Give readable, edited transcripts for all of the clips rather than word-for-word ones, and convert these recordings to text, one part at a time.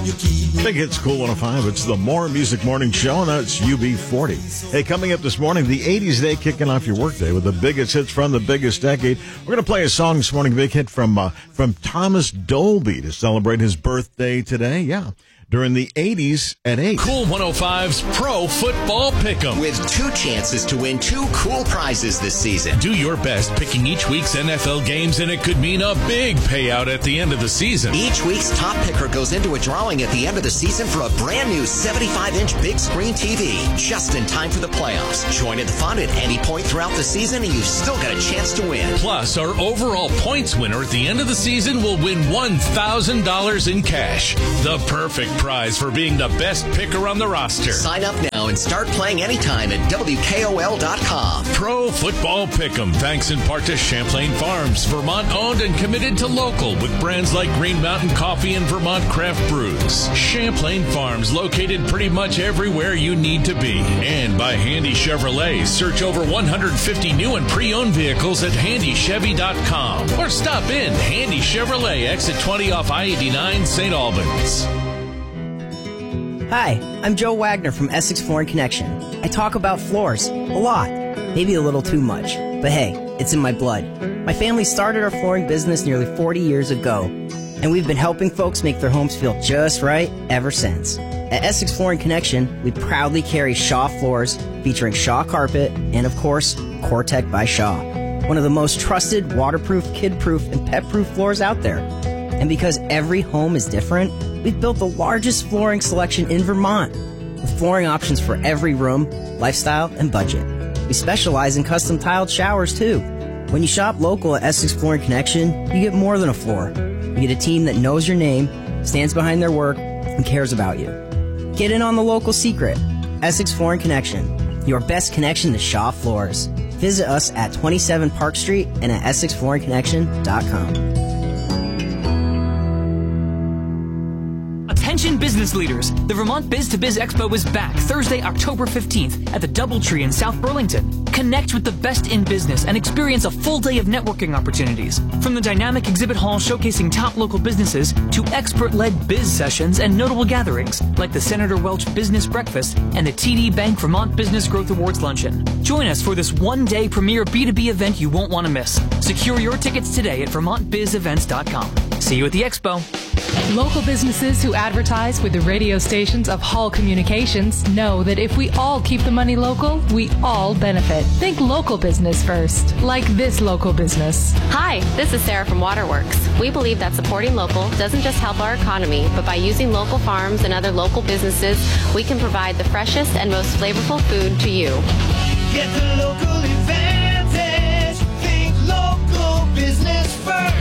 I think it's Cool 105. It's the More Music Morning Show, and that's UB40. Hey, coming up this morning, the 80s day kicking off your workday with the biggest hits from the biggest decade. We're going to play a song this morning, big hit from Thomas Dolby to celebrate his birthday today. Yeah. During the 80s at 8. Cool 105's Pro Football Pick'em. With 2 chances to win 2 cool prizes this season. Do your best picking each week's NFL games, and it could mean a big payout at the end of the season. Each week's top picker goes into a drawing at the end of the season for a brand new 75-inch big screen TV, just in time for the playoffs. Join in the fun at any point throughout the season, and you've still got a chance to win. Plus, our overall points winner at the end of the season will win $1,000 in cash. The perfect prize for being the best picker on the roster. Sign up now and start playing anytime at WKOL.com. Pro Football Pick'em, thanks in part to Champlain Farms, Vermont owned and committed to local with brands like Green Mountain Coffee and Vermont Craft Brews. Champlain Farms, located pretty much everywhere you need to be. And by Handy Chevrolet. Search over 150 new and pre-owned vehicles at handychevy.com. Or stop in Handy Chevrolet, exit 20 off I-89, St. Albans. Hi, I'm Joe Wagner from Essex Flooring Connection. I talk about floors a lot, maybe a little too much, but hey, it's in my blood. My family started our flooring business nearly 40 years ago, and we've been helping folks make their homes feel just right ever since. At Essex Flooring Connection, we proudly carry Shaw floors featuring Shaw carpet and, of course, Core-Tec by Shaw, one of the most trusted waterproof, kid-proof, and pet-proof floors out there. And because every home is different, we've built the largest flooring selection in Vermont, with flooring options for every room, lifestyle, and budget. We specialize in custom tiled showers, too. When you shop local at Essex Flooring Connection, you get more than a floor. You get a team that knows your name, stands behind their work, and cares about you. Get in on the local secret. Essex Flooring Connection, your best connection to Shaw floors. Visit us at 27 Park Street and at EssexFlooringConnection.com. Attention business leaders, the Vermont Biz to Biz Expo is back Thursday, October 15th at the Doubletree in South Burlington. Connect with the best in business and experience a full day of networking opportunities. From the dynamic exhibit hall showcasing top local businesses to expert-led biz sessions and notable gatherings like the Senator Welch Business Breakfast and the TD Bank Vermont Business Growth Awards Luncheon. Join us for this one-day premier B2B event you won't want to miss. Secure your tickets today at VermontBizEvents.com. See you at the Expo. Local businesses who advertise with the radio stations of Hall Communications know that if we all keep the money local, we all benefit. Think local business first, like this local business. Hi, this is Sarah from Waterworks. We believe that supporting local doesn't just help our economy, but by using local farms and other local businesses, we can provide the freshest and most flavorful food to you. Get the local advantage. Think local business first.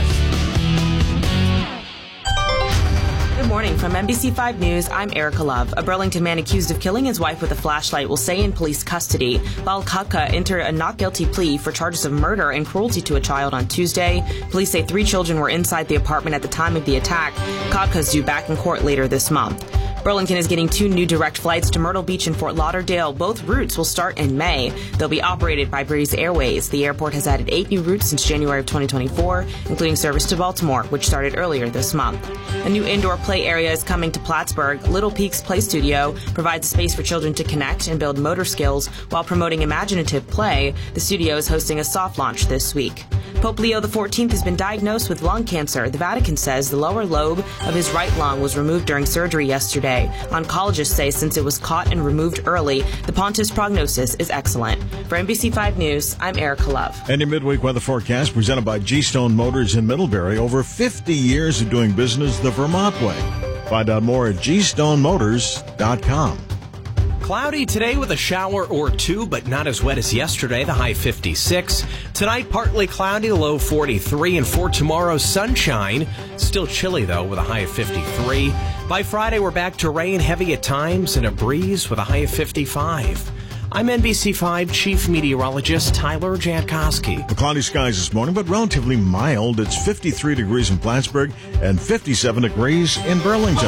Good morning. From NBC5 News, I'm Erica Love. A Burlington man accused of killing his wife with a flashlight will stay in police custody. Val Katka entered a not guilty plea for charges of murder and cruelty to a child on Tuesday. Police say 3 children were inside the apartment at the time of the attack. Katka's due back in court later this month. Burlington is getting 2 new direct flights to Myrtle Beach and Fort Lauderdale. Both routes will start in May. They'll be operated by Breeze Airways. The airport has added 8 new routes since January of 2024, including service to Baltimore, which started earlier this month. A new indoor play area is coming to Plattsburgh. Little Peaks Play Studio provides a space for children to connect and build motor skills while promoting imaginative play. The studio is hosting a soft launch this week. Pope Leo XIV has been diagnosed with lung cancer. The Vatican says the lower lobe of his right lung was removed during surgery yesterday. Oncologists say since it was caught and removed early, the pontiff's prognosis is excellent. For NBC5 News, I'm Erica Love. And your midweek weather forecast presented by G-Stone Motors in Middlebury. Over 50 years of doing business the Vermont way. Find out more at gstonemotors.com. Cloudy today with a shower or 2, but not as wet as yesterday, the high 56. Tonight, partly cloudy, the low 43. And for tomorrow, sunshine. Still chilly, though, with a high of 53. By Friday, we're back to rain, heavy at times, and a breeze with a high of 55. I'm NBC5 Chief Meteorologist Tyler Jankowski. The cloudy skies this morning, but relatively mild. It's 53 degrees in Plattsburgh and 57 degrees in Burlington.